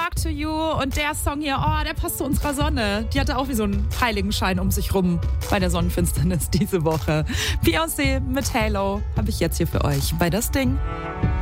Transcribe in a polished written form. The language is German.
Dark to You und der Song hier, der passt zu unserer Sonne. Die hatte auch wie so einen Heiligenschein um sich rum bei der Sonnenfinsternis diese Woche. Beyoncé mit Halo habe ich jetzt hier für euch bei Das Ding.